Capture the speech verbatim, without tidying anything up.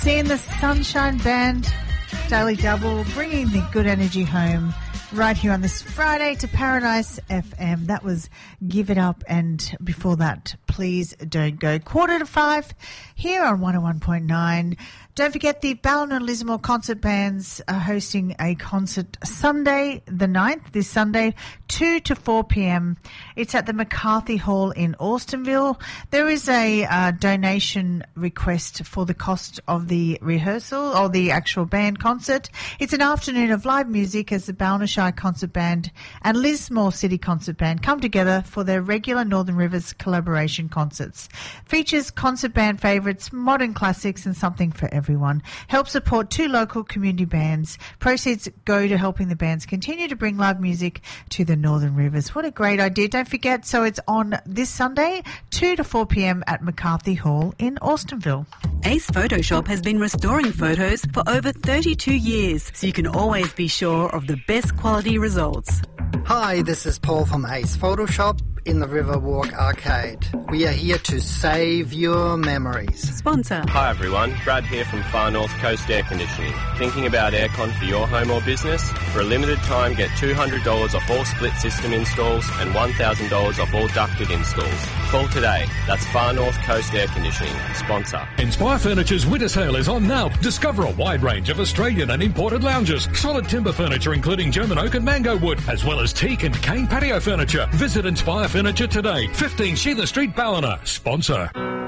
Seeing the Sunshine Band, Daily Double, bringing the good energy home right here on this Friday to Paradise F M. That was Give It Up, and before that, Please Don't Go. Quarter to five here on one oh one point nine. Don't forget the Ballina and Lismore concert bands are hosting a concert Sunday the ninth, this Sunday, two to four p.m. It's at the McCarthy Hall in Alstonville. There is a uh, donation request for the cost of the rehearsal or the actual band concert. It's an afternoon of live music as the Ballina Shire Concert Band and Lismore City Concert Band come together for their regular Northern Rivers collaboration concerts. Features concert band favourites, modern classics and something for everyone. Everyone. Help support two local community bands. Proceeds go to helping the bands continue to bring live music to the Northern Rivers. What a great idea. Don't forget, so it's on this Sunday, two to four p.m. at McCarthy Hall in Alstonville. Ace Photoshop has been restoring photos for over thirty-two years, so you can always be sure of the best quality results. Hi, this is Paul from Ace Photoshop in the Riverwalk Arcade. We are here to save your memories. Sponsor. Hi everyone, Brad here from Far North Coast Air Conditioning. Thinking about aircon for your home or business? For a limited time, get two hundred dollars off all split system installs and one thousand dollars off all ducted installs. Call today. That's Far North Coast Air Conditioning. Sponsor. Inspire Furniture's winter sale is on now. Discover a wide range of Australian and imported lounges, solid timber furniture including German oak and mango wood, as well as teak and cane patio furniture. Visit Inspire Furniture today, fifteen Sheila Street, Ballina. Sponsor.